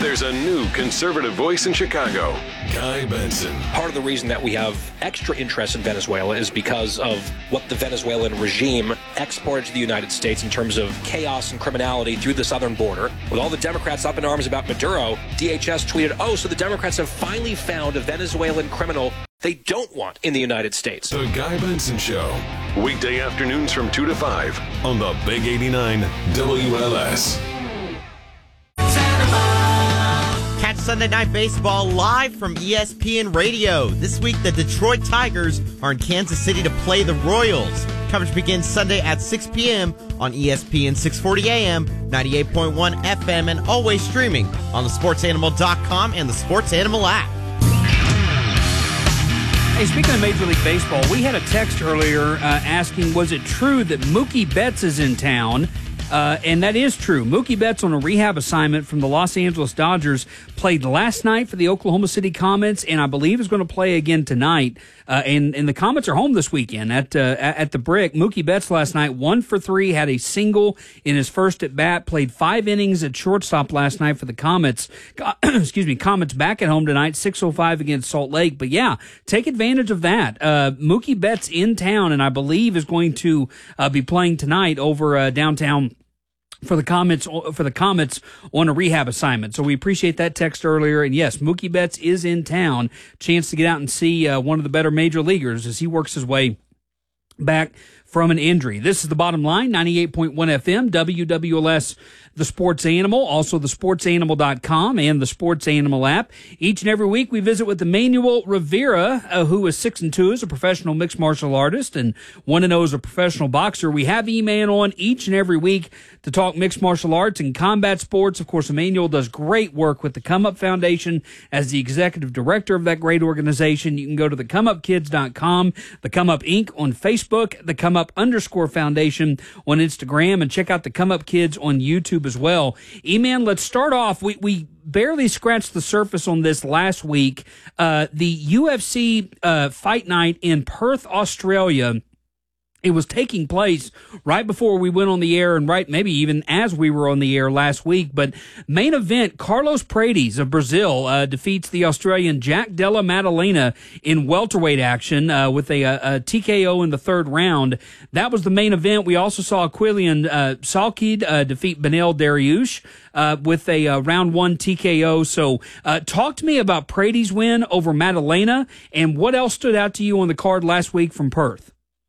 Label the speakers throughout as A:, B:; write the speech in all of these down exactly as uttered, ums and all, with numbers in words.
A: There's a new conservative voice in Chicago, Guy Benson.
B: Part of the reason that we have extra interest in Venezuela is because of what the Venezuelan regime exported to the United States in terms of chaos and criminality through the southern border. With all the Democrats up in arms about Maduro, D H S tweeted, oh, so the Democrats have finally found a Venezuelan criminal they don't want in the United States.
A: The Guy Benson Show. Weekday afternoons from two to five on the Big eighty-nine W L S.
C: Catch Sunday Night Baseball live from E S P N Radio. This week, the Detroit Tigers are in Kansas City to play the Royals. Coverage begins Sunday at six p.m. on E S P N six forty A M, ninety-eight point one F M, and always streaming on the sports animal dot com and the Sports Animal app.
D: Hey, speaking of Major League Baseball, we had a text earlier uh, asking, was it true that Mookie Betts is in town? Uh, and that is true. Mookie Betts on a rehab assignment from the Los Angeles Dodgers played last night for the Oklahoma City Comets, and I believe is going to play again tonight. Uh, and, and the Comets are home this weekend at uh, at the Brick. Mookie Betts last night, one for three, had a single in his first at bat, played five innings at shortstop last night for the Comets. Excuse me, Comets back at home tonight, six oh five against Salt Lake. But yeah, take advantage of that. Uh, Mookie Betts in town, and I believe is going to uh, be playing tonight over uh, downtown for the Comets for the Comets on a rehab assignment. So we appreciate that text earlier. And yes, Mookie Betts is in town. Chance to get out and see uh, one of the better major leaguers as he works his way back from an injury. This is The Bottom Line, ninety-eight point one F M, W W L S, The Sports Animal, also the sports animal dot com and the Sports Animal app. Each and every week we visit with Emmanuel Rivera, uh, who is six and two as a professional mixed martial artist and one and oh as a professional boxer. We have E-Man on each and every week to talk mixed martial arts and combat sports. Of course, Emmanuel does great work with the Come Up Foundation as the executive director of that great organization. You can go to the come up kids dot com, the Come Up Incorporated on Facebook, the Come Up underscore Foundation on Instagram, and check out the Come Up Kids on YouTube as well. E-Man, let's start off. We we barely scratched the surface on this last week. Uh, the U F C uh, Fight Night in Perth, Australia. It was taking place right before we went on the air and right maybe even as we were on the air last week. But main event, Carlos Prates of Brazil uh, defeats the Australian Jack Della Maddalena in welterweight action uh, with a, a, a T K O in the third round. That was the main event. We also saw Quillian uh, Salkid uh, defeat Benel Dariush uh, with a uh, round one T K O. So uh, talk to me about Prates' win over Maddalena and what else stood out to you on the card last week from Perth.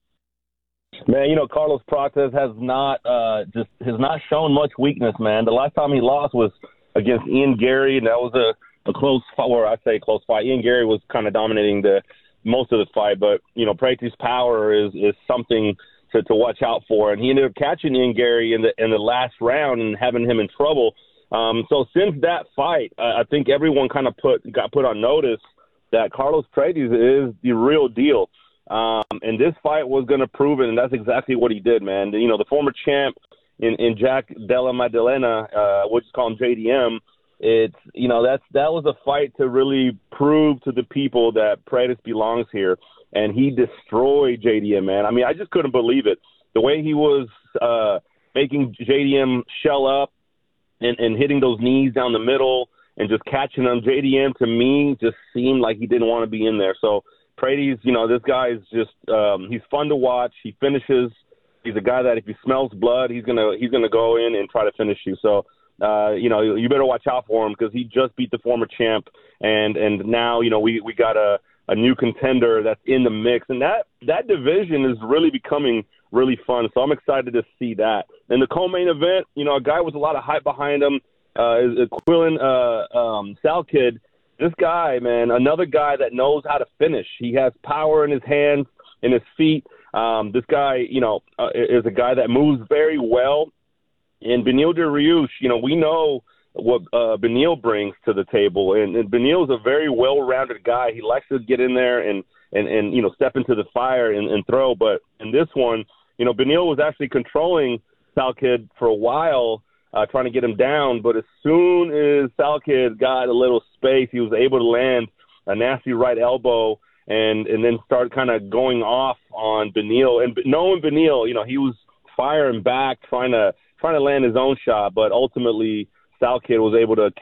E: Man, you know, Carlos Prates has not uh, just has not shown much weakness, man. The last time he lost was against Ian Gary, and that was a, a close fight, or I say close fight. Ian Gary was kind of dominating the most of the fight, but, you know, Prates' power is, is something to, to watch out for. And he ended up catching Ian Gary in the in the last round and having him in trouble. Um, so since that fight, uh, I think everyone kind of put got put on notice that Carlos Prates is the real deal. Um, and this fight was going to prove it, and that's exactly what he did, man. You know, the former champ in, in Jack Della Maddalena, uh, we'll just call him J D M, it's, you know, that's that was a fight to really prove to the people that Prates belongs here, and he destroyed J D M, man. I mean, I just couldn't believe it. The way he was uh, making J D M shell up and, and hitting those knees down the middle and just catching them, J D M, to me, just seemed like he didn't want to be in there. So, Prates, you know, this guy is just um, he's fun to watch. He finishes. He's a guy that if he smells blood, he's gonna he's gonna go in and try to finish you. So, uh, you know, you better watch out for him because he just beat the former champ, and and now you know we we got a, a new contender that's in the mix, and that that division is really becoming really fun. So I'm excited to see that. And the co-main event, you know, a guy with a lot of hype behind him, uh, is Quillian uh, um, Salkid. This guy, man, another guy that knows how to finish. He has power in his hands, in his feet. Um, this guy, you know, uh, is a guy that moves very well. And Benil Dariush, you know, we know what uh, Benil brings to the table. And, and Benil's a very well-rounded guy. He likes to get in there and, and, and you know, step into the fire and, and throw. But in this one, you know, Benil was actually controlling Salkid for a while, Uh, trying to get him down, but as soon as Salkid got a little space, he was able to land a nasty right elbow and and then start kind of going off on Benil. And knowing Benil, you know, he was firing back, trying to trying to land his own shot, but ultimately Salkid was able to